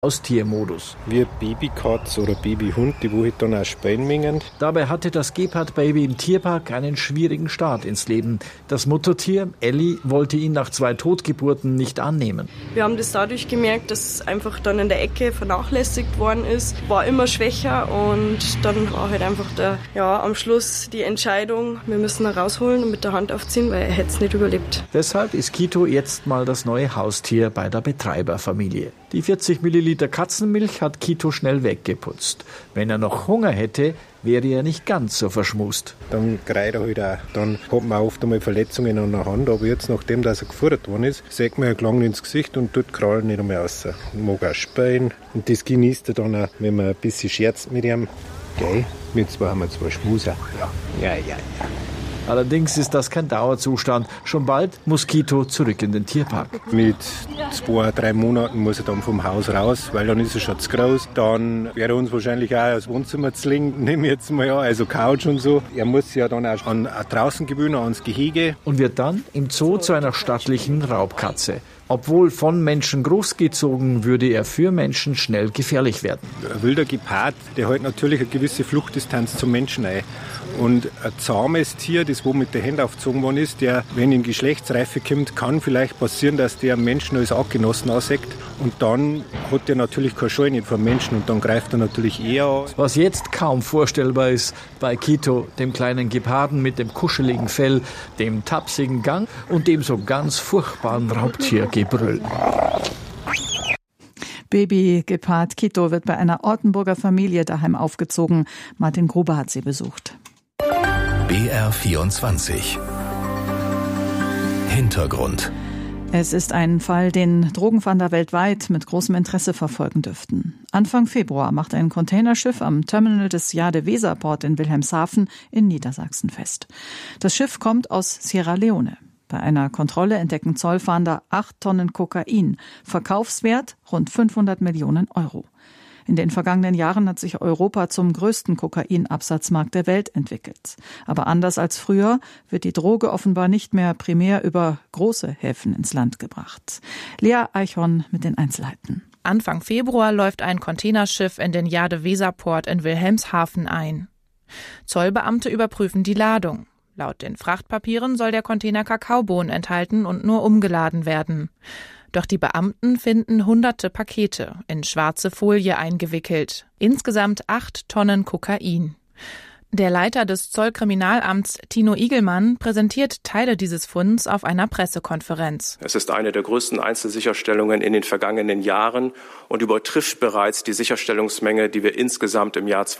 Haustiermodus. Wie Babykatz oder Babyhund, die wo halt dann auch Spähen mengen. Dabei hatte das Gepard-Baby im Tierpark einen schwierigen Start ins Leben. Das Muttertier, Ellie, wollte ihn nach 2 Totgeburten nicht annehmen. Wir haben das dadurch gemerkt, dass es einfach dann in der Ecke vernachlässigt worden ist, war immer schwächer und dann war halt einfach am Schluss die Entscheidung, wir müssen ihn rausholen und mit der Hand aufziehen, weil er hätte es nicht überlebt. Deshalb ist Kito jetzt mal das neue Haustier bei der Betreiberfamilie. Die 40 Milliliter Katzenmilch hat Kito schnell weggeputzt. Wenn er noch Hunger hätte, wäre er nicht ganz so verschmust. Dann greift er halt auch. Dann hat man oft einmal Verletzungen an der Hand, aber jetzt, nachdem dass er gefüttert worden ist, sieht man ja lang ins Gesicht und tut Krallen nicht mehr raus. Er mag auch spähen und das genießt er dann auch, wenn man ein bisschen scherzt mit ihm. Gell? Wir zwei haben zwar Schmuser. Ja. Allerdings ist das kein Dauerzustand. Schon bald muss Kito zurück in den Tierpark. Mit 2-3 Monaten muss er dann vom Haus raus, weil dann ist er schon zu groß. Dann wäre uns wahrscheinlich auch das Wohnzimmer zu legen, nehmen wir jetzt mal an, also Couch und so. Er muss sich ja dann auch an draußen gewöhnen, ans Gehege. Und wird dann im Zoo zu einer stattlichen Raubkatze. Obwohl von Menschen großgezogen, würde er für Menschen schnell gefährlich werden. Ein wilder Gepard, der hat natürlich eine gewisse Fluchtdistanz zum Menschen ein. Und ein zahmes Tier, das wo mit der Hand aufgezogen worden ist, der, wenn in Geschlechtsreife kommt, kann vielleicht passieren, dass der Menschen als Artgenossen aussieht. Und dann hat der natürlich keine Scheu nicht vom Menschen und dann greift er natürlich eher an. Was jetzt kaum vorstellbar ist bei Kito, dem kleinen Geparden mit dem kuscheligen Fell, dem tapsigen Gang und dem so ganz furchtbaren Raubtiergebrüll. Baby-Gepard Kito wird bei einer Ortenburger Familie daheim aufgezogen. Martin Gruber hat sie besucht. BR24 Hintergrund. Es ist ein Fall, den Drogenfahnder weltweit mit großem Interesse verfolgen dürften. Anfang Februar macht ein Containerschiff am Terminal des Jade-Weser-Port in Wilhelmshaven in Niedersachsen fest. Das Schiff kommt aus Sierra Leone. Bei einer Kontrolle entdecken Zollfahnder 8 Tonnen Kokain, Verkaufswert rund 500 Millionen Euro. In den vergangenen Jahren hat sich Europa zum größten Kokainabsatzmarkt der Welt entwickelt. Aber anders als früher wird die Droge offenbar nicht mehr primär über große Häfen ins Land gebracht. Lea Eichhorn mit den Einzelheiten. Anfang Februar läuft ein Containerschiff in den Jade-Weser-Port in Wilhelmshaven ein. Zollbeamte überprüfen die Ladung. Laut den Frachtpapieren soll der Container Kakaobohnen enthalten und nur umgeladen werden. Doch die Beamten finden hunderte Pakete in schwarze Folie eingewickelt. Insgesamt 8 Tonnen Kokain. Der Leiter des Zollkriminalamts, Tino Igelmann, präsentiert Teile dieses Funds auf einer Pressekonferenz. Es ist eine der größten Einzelsicherstellungen in den vergangenen Jahren und übertrifft bereits die Sicherstellungsmenge, die wir insgesamt im Jahr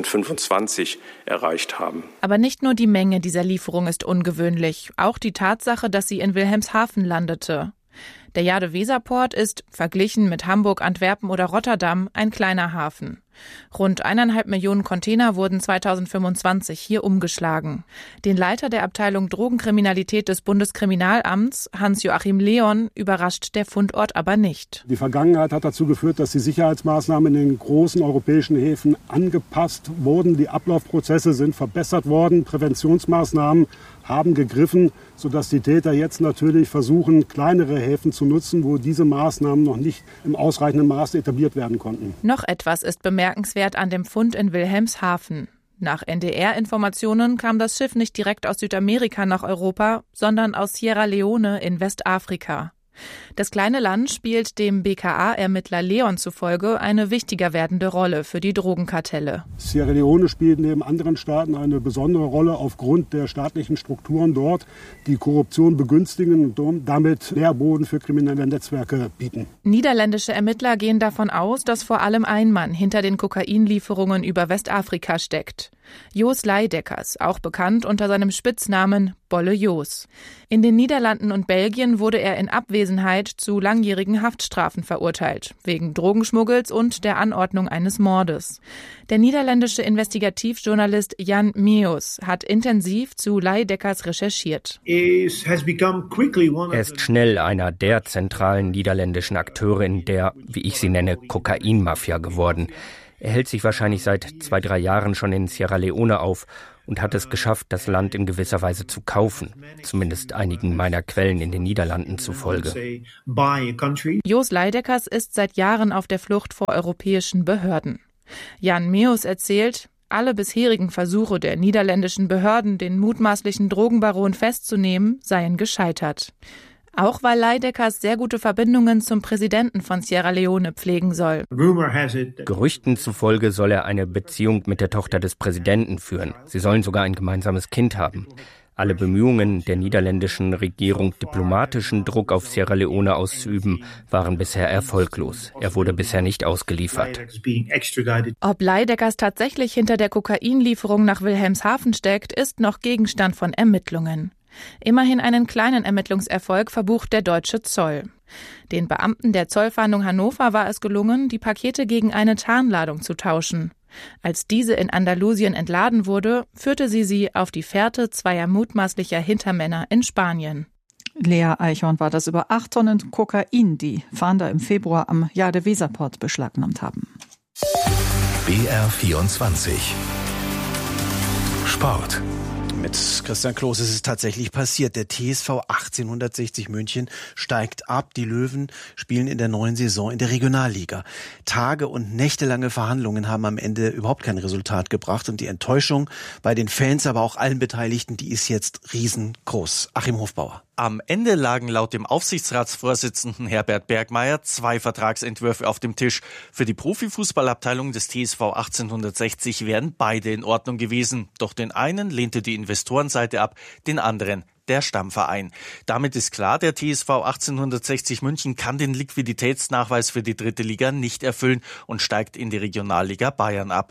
2025 erreicht haben. Aber nicht nur die Menge dieser Lieferung ist ungewöhnlich, auch die Tatsache, dass sie in Wilhelmshaven landete. Der Jade-Weser-Port ist, verglichen mit Hamburg, Antwerpen oder Rotterdam, ein kleiner Hafen. Rund 1,5 Millionen Container wurden 2025 hier umgeschlagen. Den Leiter der Abteilung Drogenkriminalität des Bundeskriminalamts, Hans-Joachim Leon, überrascht der Fundort aber nicht. Die Vergangenheit hat dazu geführt, dass die Sicherheitsmaßnahmen in den großen europäischen Häfen angepasst wurden. Die Ablaufprozesse sind verbessert worden, Präventionsmaßnahmen haben gegriffen, sodass die Täter jetzt natürlich versuchen, kleinere Häfen zu nutzen, wo diese Maßnahmen noch nicht im ausreichenden Maße etabliert werden konnten. Noch etwas ist bemerkenswert an dem Fund in Wilhelmshaven. Nach NDR-Informationen kam das Schiff nicht direkt aus Südamerika nach Europa, sondern aus Sierra Leone in Westafrika. Das kleine Land spielt dem BKA-Ermittler Leon zufolge eine wichtiger werdende Rolle für die Drogenkartelle. Sierra Leone spielt neben anderen Staaten eine besondere Rolle aufgrund der staatlichen Strukturen dort, die Korruption begünstigen und damit Nährboden für kriminelle Netzwerke bieten. Niederländische Ermittler gehen davon aus, dass vor allem ein Mann hinter den Kokainlieferungen über Westafrika steckt. Jos Leideckers, auch bekannt unter seinem Spitznamen Bolle Jos. In den Niederlanden und Belgien wurde er in Abwesenheit zu langjährigen Haftstrafen verurteilt, wegen Drogenschmuggels und der Anordnung eines Mordes. Der niederländische Investigativjournalist Jan Meus hat intensiv zu Leideckers recherchiert. Er ist schnell einer der zentralen niederländischen Akteure in der, wie ich sie nenne, Kokainmafia geworden. Er hält sich wahrscheinlich seit 2-3 Jahren schon in Sierra Leone auf und hat es geschafft, das Land in gewisser Weise zu kaufen. Zumindest einigen meiner Quellen in den Niederlanden zufolge. Jos Leideckers ist seit Jahren auf der Flucht vor europäischen Behörden. Jan Meus erzählt, alle bisherigen Versuche der niederländischen Behörden, den mutmaßlichen Drogenbaron festzunehmen, seien gescheitert. Auch weil Leideckers sehr gute Verbindungen zum Präsidenten von Sierra Leone pflegen soll. Gerüchten zufolge soll er eine Beziehung mit der Tochter des Präsidenten führen. Sie sollen sogar ein gemeinsames Kind haben. Alle Bemühungen der niederländischen Regierung, diplomatischen Druck auf Sierra Leone auszuüben, waren bisher erfolglos. Er wurde bisher nicht ausgeliefert. Ob Leideckers tatsächlich hinter der Kokainlieferung nach Wilhelmshaven steckt, ist noch Gegenstand von Ermittlungen. Immerhin einen kleinen Ermittlungserfolg verbucht der deutsche Zoll. Den Beamten der Zollfahndung Hannover war es gelungen, die Pakete gegen eine Tarnladung zu tauschen. Als diese in Andalusien entladen wurde, führte sie auf die Fährte zweier mutmaßlicher Hintermänner in Spanien. Lea Eichhorn war das. Über 8 Tonnen Kokain, die Fahnder im Februar am Jade-Weser-Port beschlagnahmt haben. BR24 Sport. Mit Christian Klose ist es tatsächlich passiert. Der TSV 1860 München steigt ab. Die Löwen spielen in der neuen Saison in der Regionalliga. Tage- und nächtelange Verhandlungen haben am Ende überhaupt kein Resultat gebracht. Und die Enttäuschung bei den Fans, aber auch allen Beteiligten, die ist jetzt riesengroß. Achim Hofbauer. Am Ende lagen laut dem Aufsichtsratsvorsitzenden Herbert Bergmeier 2 Vertragsentwürfe auf dem Tisch. Für die Profifußballabteilung des TSV 1860 wären beide in Ordnung gewesen. Doch den einen lehnte die Investorenseite ab, den anderen der Stammverein. Damit ist klar, der TSV 1860 München kann den Liquiditätsnachweis für die 3. Liga nicht erfüllen und steigt in die Regionalliga Bayern ab.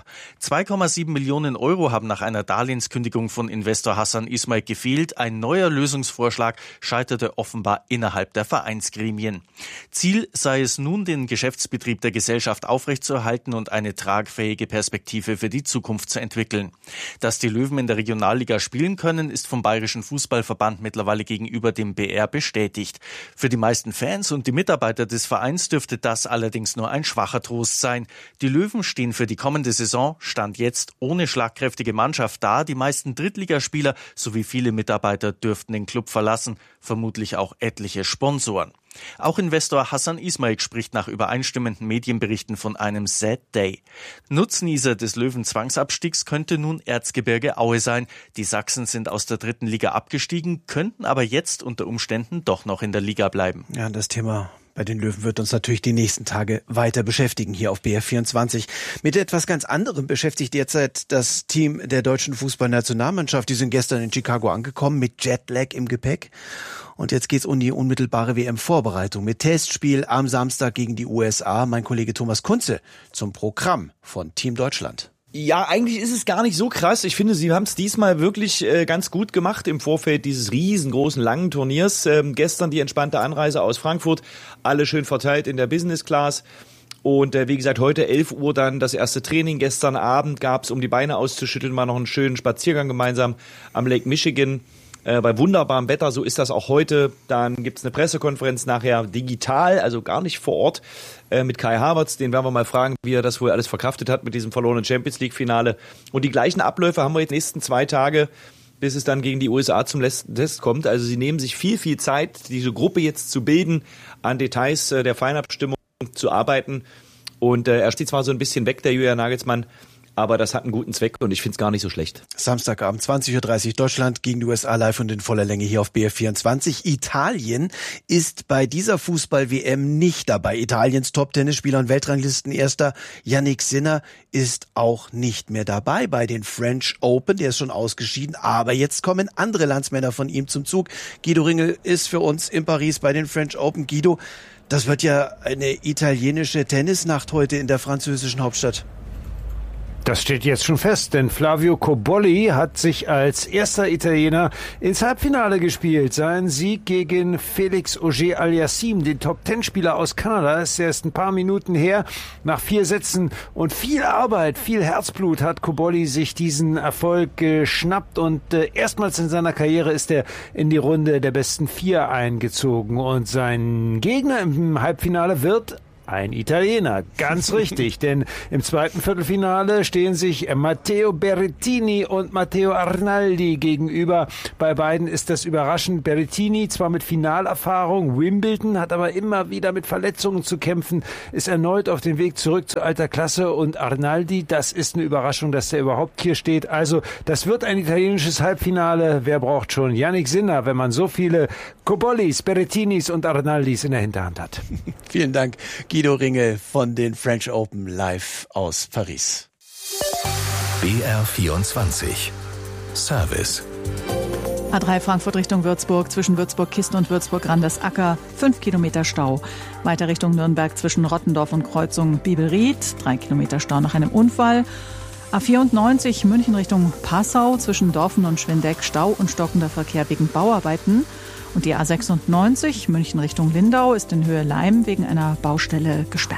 2,7 Millionen Euro haben nach einer Darlehenskündigung von Investor Hassan Ismail gefehlt. Ein neuer Lösungsvorschlag scheiterte offenbar innerhalb der Vereinsgremien. Ziel sei es nun, den Geschäftsbetrieb der Gesellschaft aufrechtzuerhalten und eine tragfähige Perspektive für die Zukunft zu entwickeln. Dass die Löwen in der Regionalliga spielen können, ist vom Bayerischen Fußballverband mittlerweile gegenüber dem BR bestätigt. Für die meisten Fans und die Mitarbeiter des Vereins dürfte das allerdings nur ein schwacher Trost sein. Die Löwen stehen für die kommende Saison, Stand jetzt, ohne schlagkräftige Mannschaft da. Die meisten Drittligaspieler sowie viele Mitarbeiter dürften den Club verlassen, vermutlich auch etliche Sponsoren. Auch Investor Hassan Ismail spricht nach übereinstimmenden Medienberichten von einem Sad Day. Nutznießer des Löwen-Zwangsabstiegs könnte nun Erzgebirge Aue sein. Die Sachsen sind aus der 3. Liga abgestiegen, könnten aber jetzt unter Umständen doch noch in der Liga bleiben. Ja, das Thema bei den Löwen wird uns natürlich die nächsten Tage weiter beschäftigen hier auf BR24. Mit etwas ganz anderem beschäftigt derzeit das Team der deutschen Fußballnationalmannschaft. Die sind gestern in Chicago angekommen mit Jetlag im Gepäck. Und jetzt geht's um die unmittelbare WM-Vorbereitung mit Testspiel am Samstag gegen die USA. Mein Kollege Thomas Kunze zum Programm von Team Deutschland. Ja, eigentlich ist es gar nicht so krass. Ich finde, sie haben es diesmal wirklich ganz gut gemacht im Vorfeld dieses riesengroßen, langen Turniers. Gestern die entspannte Anreise aus Frankfurt, alle schön verteilt in der Business Class. Und wie gesagt, heute 11 Uhr dann das erste Training. Gestern Abend gab's, um die Beine auszuschütteln, mal noch einen schönen Spaziergang gemeinsam am Lake Michigan. Bei wunderbarem Wetter, so ist das auch heute. Dann gibt's eine Pressekonferenz nachher digital, also gar nicht vor Ort, mit Kai Havertz. Den werden wir mal fragen, wie er das wohl alles verkraftet hat mit diesem verlorenen Champions-League-Finale. Und die gleichen Abläufe haben wir jetzt die nächsten 2 Tage, bis es dann gegen die USA zum letzten Test kommt. Also sie nehmen sich viel, viel Zeit, diese Gruppe jetzt zu bilden, an Details der Feinabstimmung zu arbeiten. Und er steht zwar so ein bisschen weg, der Julian Nagelsmann, aber das hat einen guten Zweck und ich finde es gar nicht so schlecht. Samstagabend 20.30 Uhr Deutschland gegen die USA live und in voller Länge hier auf BR24. Italien ist bei dieser Fußball-WM nicht dabei. Italiens Top-Tennisspieler und Weltranglistenerster Yannick Sinner ist auch nicht mehr dabei bei den French Open. Der ist schon ausgeschieden, aber jetzt kommen andere Landsmänner von ihm zum Zug. Guido Ringel ist für uns in Paris bei den French Open. Guido, das wird ja eine italienische Tennisnacht heute in der französischen Hauptstadt. Das steht jetzt schon fest, denn Flavio Cobolli hat sich als erster Italiener ins Halbfinale gespielt. Sein Sieg gegen Felix Auger-Aliassime, den Top-10-Spieler aus Kanada, ist erst ein paar Minuten her. Nach 4 Sätzen und viel Arbeit, viel Herzblut hat Cobolli sich diesen Erfolg geschnappt und erstmals in seiner Karriere ist er in die Runde der besten 4 eingezogen. Und sein Gegner im Halbfinale wird Ein Italiener, ganz richtig, denn im zweiten Viertelfinale stehen sich Matteo Berrettini und Matteo Arnaldi gegenüber. Bei beiden ist das überraschend. Berrettini zwar mit Finalerfahrung, Wimbledon, hat aber immer wieder mit Verletzungen zu kämpfen, ist erneut auf dem Weg zurück zu alter Klasse, und Arnaldi, das ist eine Überraschung, dass der überhaupt hier steht. Also das wird ein italienisches Halbfinale. Wer braucht schon Yannick Sinner, wenn man so viele Cobollis, Berrettinis und Arnaldis in der Hinterhand hat? Vielen Dank, Guido Ringel von den French Open live aus Paris. BR24 Service. A3 Frankfurt Richtung Würzburg, zwischen Würzburg-Kisten und Würzburg-Randesacker, 5 Kilometer Stau. Weiter Richtung Nürnberg zwischen Rottendorf und Kreuzung Bibelried, 3 Kilometer Stau nach einem Unfall. A94 München Richtung Passau, zwischen Dorfen und Schwindeck, Stau und stockender Verkehr wegen Bauarbeiten. Und die A96 München Richtung Lindau ist in Höhe Leim wegen einer Baustelle gesperrt.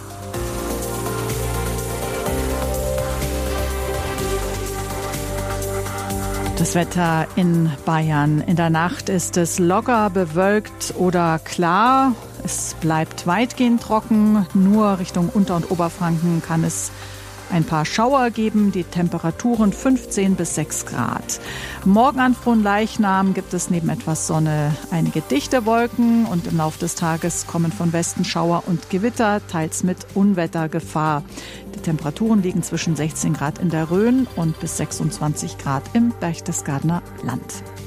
Das Wetter in Bayern. In der Nacht ist es locker bewölkt oder klar. Es bleibt weitgehend trocken. Nur Richtung Unter- und Oberfranken kann es ein paar Schauer geben, die Temperaturen 15 bis 6 Grad. Morgen an Fronleichnam gibt es neben etwas Sonne einige dichte Wolken und im Laufe des Tages kommen von Westen Schauer und Gewitter, teils mit Unwettergefahr. Die Temperaturen liegen zwischen 16 Grad in der Rhön und bis 26 Grad im Berchtesgadener Land.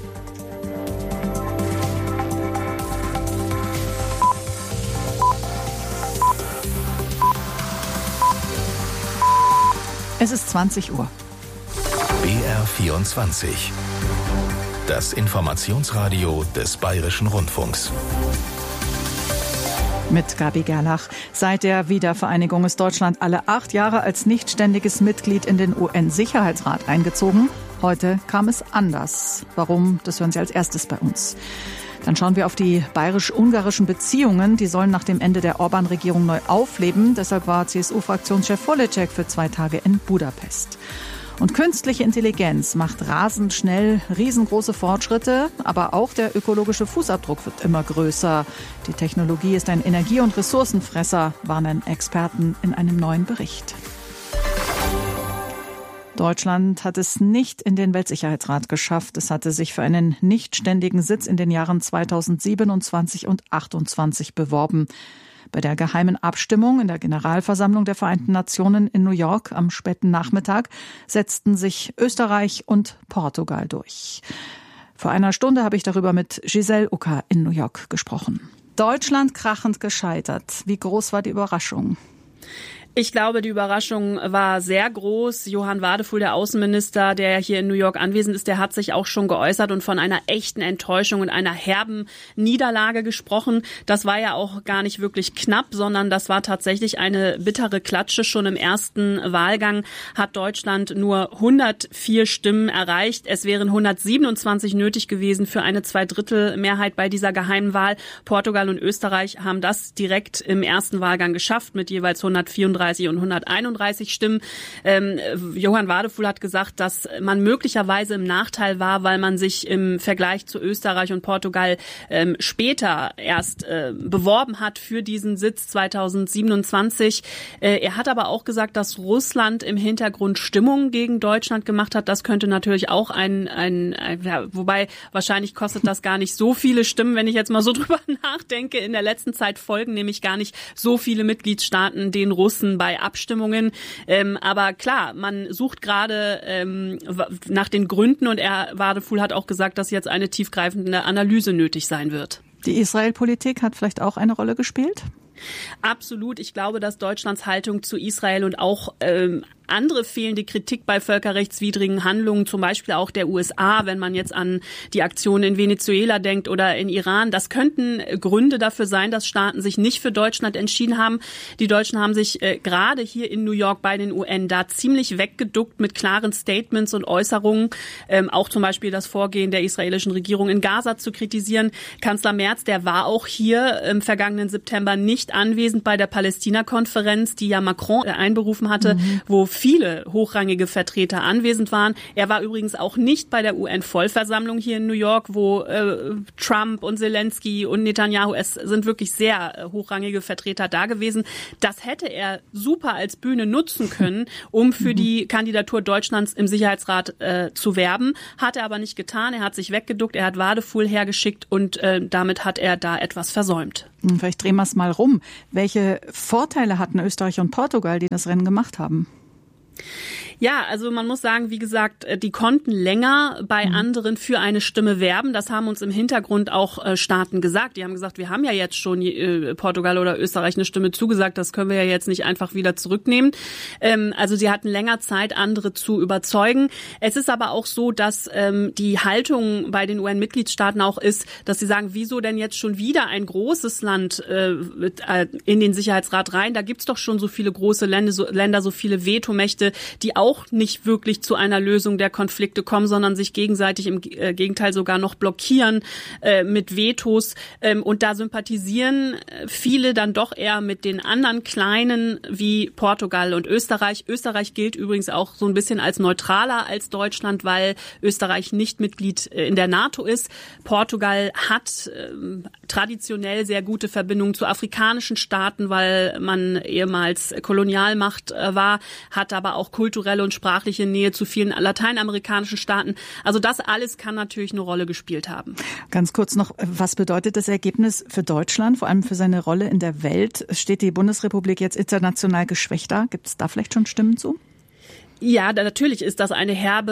Es ist 20 Uhr. BR24. Das Informationsradio des Bayerischen Rundfunks. Mit Gabi Gerlach. Seit der Wiedervereinigung ist Deutschland alle 8 Jahre als nichtständiges Mitglied in den UN-Sicherheitsrat eingezogen. Heute kam es anders. Warum? Das hören Sie als erstes bei uns. Dann schauen wir auf die bayerisch-ungarischen Beziehungen. Die sollen nach dem Ende der Orban-Regierung neu aufleben. Deshalb war CSU-Fraktionschef Voleček für 2 Tage in Budapest. Und künstliche Intelligenz macht rasend schnell riesengroße Fortschritte. Aber auch der ökologische Fußabdruck wird immer größer. Die Technologie ist ein Energie- und Ressourcenfresser, warnen Experten in einem neuen Bericht. Deutschland hat es nicht in den Weltsicherheitsrat geschafft. Es hatte sich für einen nichtständigen Sitz in den Jahren 2027 und 2028 beworben. Bei der geheimen Abstimmung in der Generalversammlung der Vereinten Nationen in New York am späten Nachmittag setzten sich Österreich und Portugal durch. Vor einer Stunde habe ich darüber mit Giselle Ucker in New York gesprochen. Deutschland krachend gescheitert. Wie groß war die Überraschung? Ich glaube, die Überraschung war sehr groß. Johann Wadefuhl, der Außenminister, der hier in New York anwesend ist, der hat sich auch schon geäußert und von einer echten Enttäuschung und einer herben Niederlage gesprochen. Das war ja auch gar nicht wirklich knapp, sondern das war tatsächlich eine bittere Klatsche. Schon im ersten Wahlgang hat Deutschland nur 104 Stimmen erreicht. Es wären 127 nötig gewesen für eine Zweidrittelmehrheit bei dieser geheimen Wahl. Portugal und Österreich haben das direkt im ersten Wahlgang geschafft mit jeweils 134 und 131 Stimmen. Johann Wadefuhl hat gesagt, dass man möglicherweise im Nachteil war, weil man sich im Vergleich zu Österreich und Portugal später erst beworben hat für diesen Sitz 2027. Er hat aber auch gesagt, dass Russland im Hintergrund Stimmung gegen Deutschland gemacht hat. Das könnte natürlich auch wobei wahrscheinlich kostet das gar nicht so viele Stimmen, wenn ich jetzt mal so drüber nachdenke. In der letzten Zeit folgen nämlich gar nicht so viele Mitgliedstaaten den Russen bei Abstimmungen. Aber klar, man sucht gerade nach den Gründen und Wadefuhl hat auch gesagt, dass jetzt eine tiefgreifende Analyse nötig sein wird. Die Israel-Politik hat vielleicht auch eine Rolle gespielt? Absolut. Ich glaube, dass Deutschlands Haltung zu Israel und auch andere fehlende Kritik bei völkerrechtswidrigen Handlungen, zum Beispiel auch der USA, wenn man jetzt an die Aktionen in Venezuela denkt oder in Iran, das könnten Gründe dafür sein, dass Staaten sich nicht für Deutschland entschieden haben. Die Deutschen haben sich gerade hier in New York bei den UN da ziemlich weggeduckt mit klaren Statements und Äußerungen, auch zum Beispiel das Vorgehen der israelischen Regierung in Gaza zu kritisieren. Kanzler Merz, der war auch hier im vergangenen September nicht anwesend bei der Palästina-Konferenz, die ja Macron einberufen hatte, wo viele hochrangige Vertreter anwesend waren. Er war übrigens auch nicht bei der UN-Vollversammlung hier in New York, wo Trump und Zelensky und Netanyahu, es sind wirklich sehr hochrangige Vertreter da gewesen. Das hätte er super als Bühne nutzen können, um für die Kandidatur Deutschlands im Sicherheitsrat zu werben. Hat er aber nicht getan. Er hat sich weggeduckt, er hat Wadefuhl hergeschickt und damit hat er da etwas versäumt. Vielleicht drehen wir es mal rum. Welche Vorteile hatten Österreich und Portugal, die das Rennen gemacht haben? Ja, also man muss sagen, wie gesagt, die konnten länger bei anderen für eine Stimme werben. Das haben uns im Hintergrund auch Staaten gesagt. Die haben gesagt, wir haben ja jetzt schon Portugal oder Österreich eine Stimme zugesagt. Das können wir ja jetzt nicht einfach wieder zurücknehmen. Also sie hatten länger Zeit, andere zu überzeugen. Es ist aber auch so, dass die Haltung bei den UN-Mitgliedstaaten auch ist, dass sie sagen, wieso denn jetzt schon wieder ein großes Land in den Sicherheitsrat rein? Da gibt's doch schon so viele große Länder, so viele Vetomächte, die auch nicht wirklich zu einer Lösung der Konflikte kommen, sondern sich gegenseitig im Gegenteil sogar noch blockieren mit Vetos. Und da sympathisieren viele dann doch eher mit den anderen kleinen wie Portugal und Österreich. Österreich gilt übrigens auch so ein bisschen als neutraler als Deutschland, weil Österreich nicht Mitglied in der NATO ist. Portugal hat traditionell sehr gute Verbindungen zu afrikanischen Staaten, weil man ehemals Kolonialmacht war, hat aber auch kulturelle und sprachliche Nähe zu vielen lateinamerikanischen Staaten. Also das alles kann natürlich eine Rolle gespielt haben. Ganz kurz noch, was bedeutet das Ergebnis für Deutschland, vor allem für seine Rolle in der Welt? Steht die Bundesrepublik jetzt international geschwächt da? Gibt es da vielleicht schon Stimmen zu? Ja, natürlich ist das ein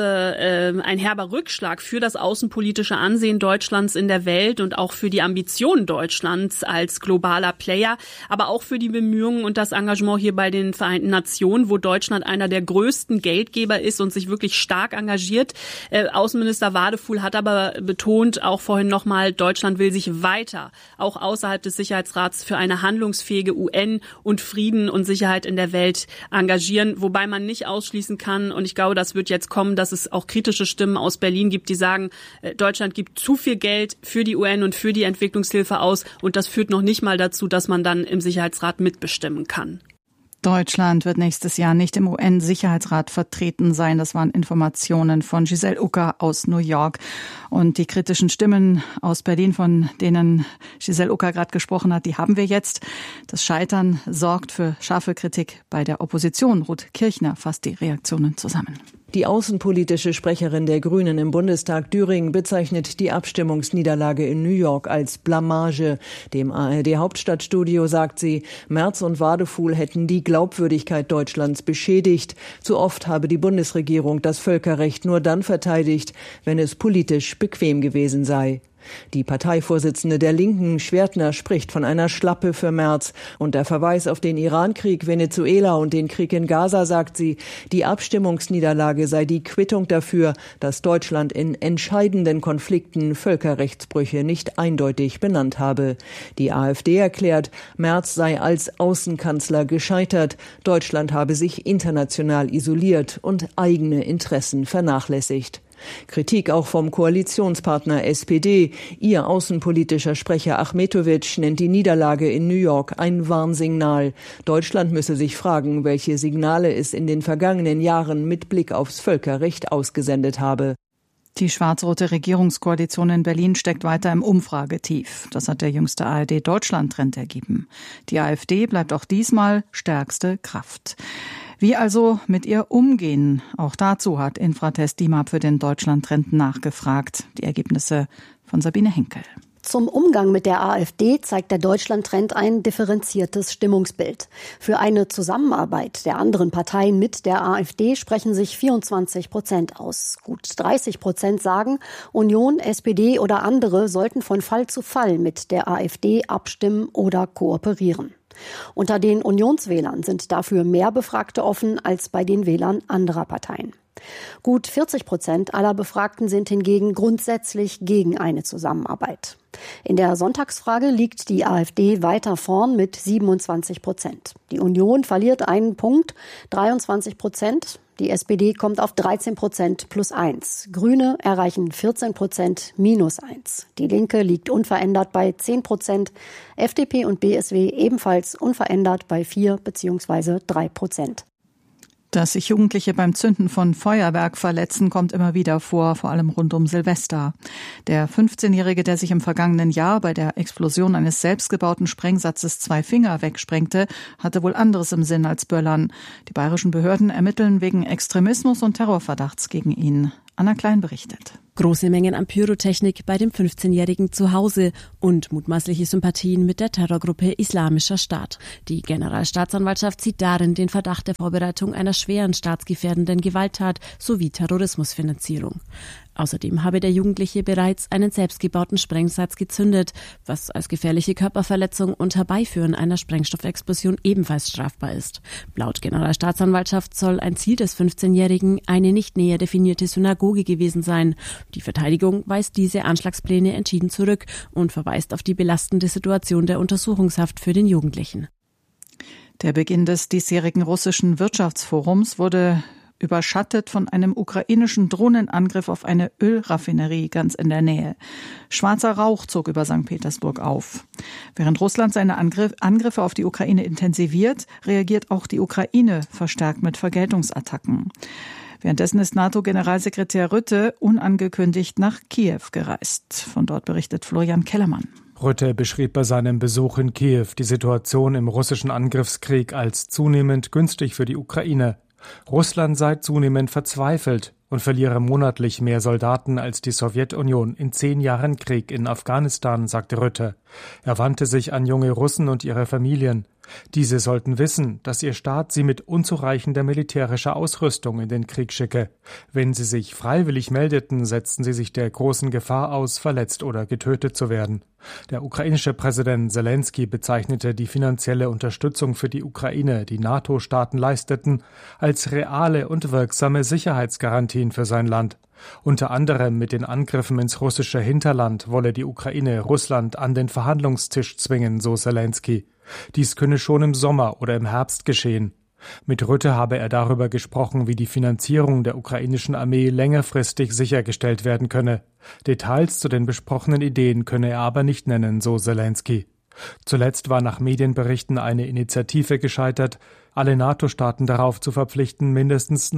herber Rückschlag für das außenpolitische Ansehen Deutschlands in der Welt und auch für die Ambitionen Deutschlands als globaler Player, aber auch für die Bemühungen und das Engagement hier bei den Vereinten Nationen, wo Deutschland einer der größten Geldgeber ist und sich wirklich stark engagiert. Außenminister Wadefuhl hat aber betont, auch vorhin nochmal, Deutschland will sich weiter, auch außerhalb des Sicherheitsrats, für eine handlungsfähige UN und Frieden und Sicherheit in der Welt engagieren, wobei man nicht ausschließen kann. Und ich glaube, das wird jetzt kommen, dass es auch kritische Stimmen aus Berlin gibt, die sagen, Deutschland gibt zu viel Geld für die UN und für die Entwicklungshilfe aus. Und das führt noch nicht mal dazu, dass man dann im Sicherheitsrat mitbestimmen kann. Deutschland wird nächstes Jahr nicht im UN-Sicherheitsrat vertreten sein. Das waren Informationen von Giselle Ucker aus New York. Und die kritischen Stimmen aus Berlin, von denen Giselle Ucker gerade gesprochen hat, die haben wir jetzt. Das Scheitern sorgt für scharfe Kritik bei der Opposition. Ruth Kirchner fasst die Reaktionen zusammen. Die außenpolitische Sprecherin der Grünen im Bundestag Düring bezeichnet die Abstimmungsniederlage in New York als Blamage. Dem ARD-Hauptstadtstudio sagt sie, Merz und Wadefuhl hätten die Glaubwürdigkeit Deutschlands beschädigt. Zu oft habe die Bundesregierung das Völkerrecht nur dann verteidigt, wenn es politisch bequem gewesen sei. Die Parteivorsitzende der Linken, Schwertner, spricht von einer Schlappe für Merz. Und der Verweis auf den Irankrieg, Venezuela und den Krieg in Gaza, sagt sie, die Abstimmungsniederlage sei die Quittung dafür, dass Deutschland in entscheidenden Konflikten Völkerrechtsbrüche nicht eindeutig benannt habe. Die AfD erklärt, Merz sei als Außenkanzler gescheitert. Deutschland habe sich international isoliert und eigene Interessen vernachlässigt. Kritik auch vom Koalitionspartner SPD. Ihr außenpolitischer Sprecher Achmetovic nennt die Niederlage in New York ein Warnsignal. Deutschland müsse sich fragen, welche Signale es in den vergangenen Jahren mit Blick aufs Völkerrecht ausgesendet habe. Die schwarz-rote Regierungskoalition in Berlin steckt weiter im Umfragetief. Das hat der jüngste ARD-Deutschland-Trend ergeben. Die AfD bleibt auch diesmal stärkste Kraft. Wie also mit ihr umgehen? Auch dazu hat Infratest DIMAP für den Deutschland-Trend nachgefragt. Die Ergebnisse von Sabine Henkel. Zum Umgang mit der AfD zeigt der Deutschland-Trend ein differenziertes Stimmungsbild. Für eine Zusammenarbeit der anderen Parteien mit der AfD sprechen sich 24% aus. Gut 30% sagen, Union, SPD oder andere sollten von Fall zu Fall mit der AfD abstimmen oder kooperieren. Unter den Unionswählern sind dafür mehr Befragte offen als bei den Wählern anderer Parteien. Gut 40% aller Befragten sind hingegen grundsätzlich gegen eine Zusammenarbeit. In der Sonntagsfrage liegt die AfD weiter vorn mit 27%. Die Union verliert einen Punkt, 23%. Die SPD kommt auf 13% plus 1. Grüne erreichen 14% minus 1. Die Linke liegt unverändert bei 10%. FDP und BSW ebenfalls unverändert bei 4 bzw. 3%. Dass sich Jugendliche beim Zünden von Feuerwerk verletzen, kommt immer wieder vor allem rund um Silvester. Der 15-Jährige, der sich im vergangenen Jahr bei der Explosion eines selbstgebauten Sprengsatzes 2 Finger wegsprengte, hatte wohl anderes im Sinn als Böllern. Die bayerischen Behörden ermitteln wegen Extremismus und Terrorverdachts gegen ihn. Anna Klein berichtet. Große Mengen an Pyrotechnik bei dem 15-Jährigen zu Hause und mutmaßliche Sympathien mit der Terrorgruppe Islamischer Staat. Die Generalstaatsanwaltschaft sieht darin den Verdacht der Vorbereitung einer schweren staatsgefährdenden Gewalttat sowie Terrorismusfinanzierung. Außerdem habe der Jugendliche bereits einen selbstgebauten Sprengsatz gezündet, was als gefährliche Körperverletzung und Herbeiführen einer Sprengstoffexplosion ebenfalls strafbar ist. Laut Generalstaatsanwaltschaft soll ein Ziel des 15-Jährigen eine nicht näher definierte Synagoge gewesen sein. Die Verteidigung weist diese Anschlagspläne entschieden zurück und verweist auf die belastende Situation der Untersuchungshaft für den Jugendlichen. Der Beginn des diesjährigen russischen Wirtschaftsforums wurde überschattet von einem ukrainischen Drohnenangriff auf eine Ölraffinerie ganz in der Nähe. Schwarzer Rauch zog über St. Petersburg auf. Während Russland seine Angriffe auf die Ukraine intensiviert, reagiert auch die Ukraine verstärkt mit Vergeltungsattacken. Währenddessen ist NATO-Generalsekretär Rutte unangekündigt nach Kiew gereist. Von dort berichtet Florian Kellermann. Rutte beschrieb bei seinem Besuch in Kiew die Situation im russischen Angriffskrieg als zunehmend günstig für die Ukraine. Russland sei zunehmend verzweifelt und verliere monatlich mehr Soldaten als die Sowjetunion in 10 Jahren Krieg in Afghanistan, sagte Rutte. Er wandte sich an junge Russen und ihre Familien. Diese sollten wissen, dass ihr Staat sie mit unzureichender militärischer Ausrüstung in den Krieg schicke. Wenn sie sich freiwillig meldeten, setzten sie sich der großen Gefahr aus, verletzt oder getötet zu werden. Der ukrainische Präsident Selenskyj bezeichnete die finanzielle Unterstützung für die Ukraine, die NATO-Staaten leisteten, als reale und wirksame Sicherheitsgarantien für sein Land. Unter anderem mit den Angriffen ins russische Hinterland wolle die Ukraine Russland an den Verhandlungstisch zwingen, so Selenskyj. Dies könne schon im Sommer oder im Herbst geschehen. Mit Rutte habe er darüber gesprochen, wie die Finanzierung der ukrainischen Armee längerfristig sichergestellt werden könne. Details zu den besprochenen Ideen könne er aber nicht nennen, so Selenskyj. Zuletzt war nach Medienberichten eine Initiative gescheitert, alle NATO-Staaten darauf zu verpflichten, mindestens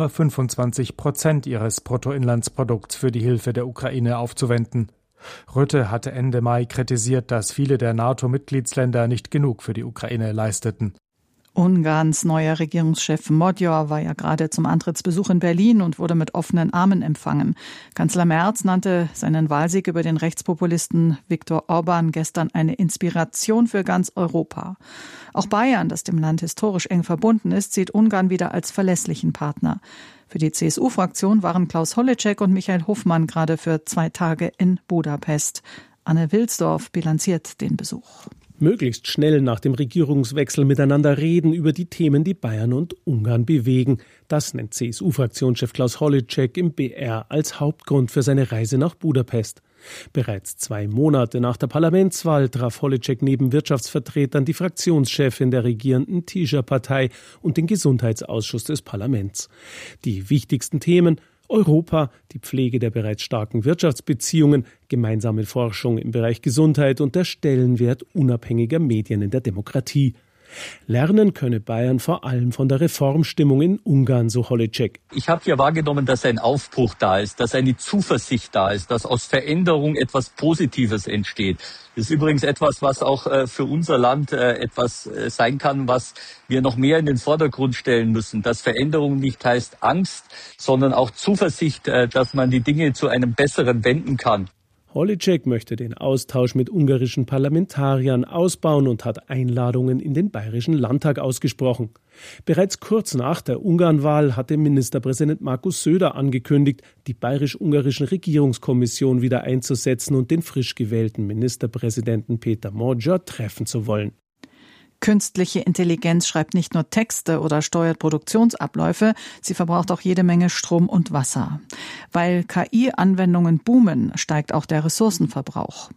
0,25% ihres Bruttoinlandsprodukts für die Hilfe der Ukraine aufzuwenden. Rutte hatte Ende Mai kritisiert, dass viele der NATO-Mitgliedsländer nicht genug für die Ukraine leisteten. Ungarns neuer Regierungschef Magyar war ja gerade zum Antrittsbesuch in Berlin und wurde mit offenen Armen empfangen. Kanzler Merz nannte seinen Wahlsieg über den Rechtspopulisten Viktor Orban gestern eine Inspiration für ganz Europa. Auch Bayern, das dem Land historisch eng verbunden ist, sieht Ungarn wieder als verlässlichen Partner. Für die CSU-Fraktion waren Klaus Holleczek und Michael Hofmann gerade für 2 Tage in Budapest. Anne Wilsdorf bilanziert den Besuch. Möglichst schnell nach dem Regierungswechsel miteinander reden über die Themen, die Bayern und Ungarn bewegen. Das nennt CSU-Fraktionschef Klaus Holleczek im BR als Hauptgrund für seine Reise nach Budapest. Bereits 2 Monate nach der Parlamentswahl traf Holleczek neben Wirtschaftsvertretern die Fraktionschefin der regierenden Tisza-Partei und den Gesundheitsausschuss des Parlaments. Die wichtigsten Themen: Europa, die Pflege der bereits starken Wirtschaftsbeziehungen, gemeinsame Forschung im Bereich Gesundheit und der Stellenwert unabhängiger Medien in der Demokratie. Lernen könne Bayern vor allem von der Reformstimmung in Ungarn, so Holleczek. Ich habe hier wahrgenommen, dass ein Aufbruch da ist, dass eine Zuversicht da ist, dass aus Veränderung etwas Positives entsteht. Das ist übrigens etwas, was auch für unser Land etwas sein kann, was wir noch mehr in den Vordergrund stellen müssen. Dass Veränderung nicht heißt Angst, sondern auch Zuversicht, dass man die Dinge zu einem Besseren wenden kann. Holleczek möchte den Austausch mit ungarischen Parlamentariern ausbauen und hat Einladungen in den Bayerischen Landtag ausgesprochen. Bereits kurz nach der Ungarnwahl hatte Ministerpräsident Markus Söder angekündigt, die bayerisch-ungarischen Regierungskommission wieder einzusetzen und den frisch gewählten Ministerpräsidenten Peter Magyar treffen zu wollen. Künstliche Intelligenz schreibt nicht nur Texte oder steuert Produktionsabläufe, sie verbraucht auch jede Menge Strom und Wasser. Weil KI-Anwendungen boomen, steigt auch der Ressourcenverbrauch.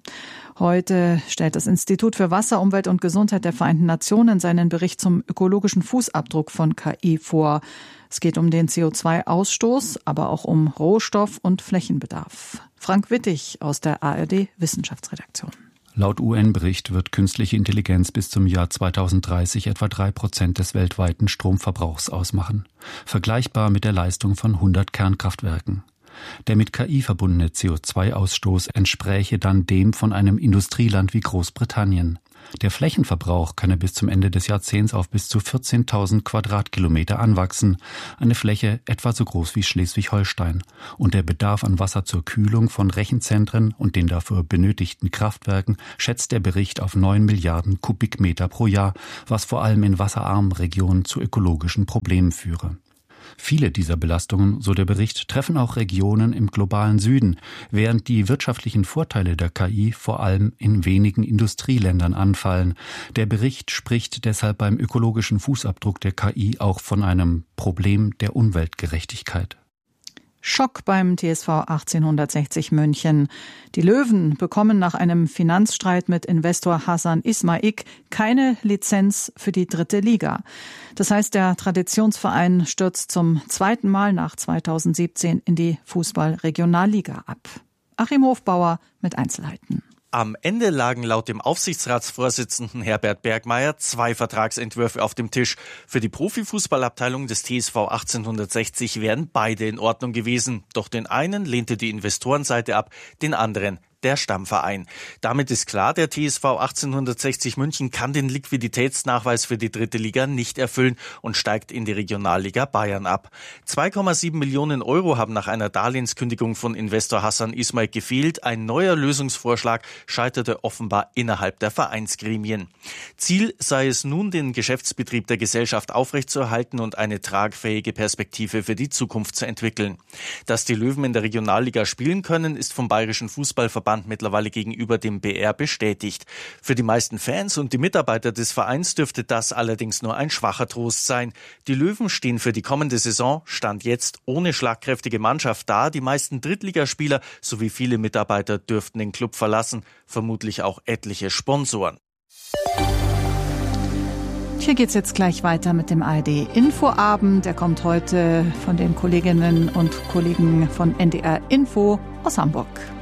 Heute stellt das Institut für Wasser, Umwelt und Gesundheit der Vereinten Nationen seinen Bericht zum ökologischen Fußabdruck von KI vor. Es geht um den CO2-Ausstoß, aber auch um Rohstoff- und Flächenbedarf. Frank Wittig aus der ARD-Wissenschaftsredaktion. Laut UN-Bericht wird künstliche Intelligenz bis zum Jahr 2030 etwa 3% des weltweiten Stromverbrauchs ausmachen, vergleichbar mit der Leistung von 100 Kernkraftwerken. Der mit KI verbundene CO2-Ausstoß entspräche dann dem von einem Industrieland wie Großbritannien. Der Flächenverbrauch könne bis zum Ende des Jahrzehnts auf bis zu 14.000 Quadratkilometer anwachsen, eine Fläche etwa so groß wie Schleswig-Holstein. Und der Bedarf an Wasser zur Kühlung von Rechenzentren und den dafür benötigten Kraftwerken schätzt der Bericht auf 9 Milliarden Kubikmeter pro Jahr, was vor allem in wasserarmen Regionen zu ökologischen Problemen führe. Viele dieser Belastungen, so der Bericht, treffen auch Regionen im globalen Süden, während die wirtschaftlichen Vorteile der KI vor allem in wenigen Industrieländern anfallen. Der Bericht spricht deshalb beim ökologischen Fußabdruck der KI auch von einem Problem der Umweltgerechtigkeit. Schock beim TSV 1860 München. Die Löwen bekommen nach einem Finanzstreit mit Investor Hasan Ismaik keine Lizenz für die 3. Liga. Das heißt, der Traditionsverein stürzt zum 2. Mal nach 2017 in die Fußball-Regionalliga ab. Achim Hofbauer mit Einzelheiten. Am Ende lagen laut dem Aufsichtsratsvorsitzenden Herbert Bergmeier 2 Vertragsentwürfe auf dem Tisch. Für die Profifußballabteilung des TSV 1860 wären beide in Ordnung gewesen. Doch den einen lehnte die Investorenseite ab, den anderen der Stammverein. Damit ist klar, der TSV 1860 München kann den Liquiditätsnachweis für die 3. Liga nicht erfüllen und steigt in die Regionalliga Bayern ab. 2,7 Millionen Euro haben nach einer Darlehenskündigung von Investor Hasan Ismaik gefehlt. Ein neuer Lösungsvorschlag scheiterte offenbar innerhalb der Vereinsgremien. Ziel sei es nun, den Geschäftsbetrieb der Gesellschaft aufrechtzuerhalten und eine tragfähige Perspektive für die Zukunft zu entwickeln. Dass die Löwen in der Regionalliga spielen können, ist vom Bayerischen Fußballverband mittlerweile gegenüber dem BR bestätigt. Für die meisten Fans und die Mitarbeiter des Vereins dürfte das allerdings nur ein schwacher Trost sein. Die Löwen stehen für die kommende Saison, Stand jetzt, ohne schlagkräftige Mannschaft da. Die meisten Drittligaspieler sowie viele Mitarbeiter dürften den Club verlassen, vermutlich auch etliche Sponsoren. Hier geht's jetzt gleich weiter mit dem ARD-Infoabend. Der kommt heute von den Kolleginnen und Kollegen von NDR Info aus Hamburg.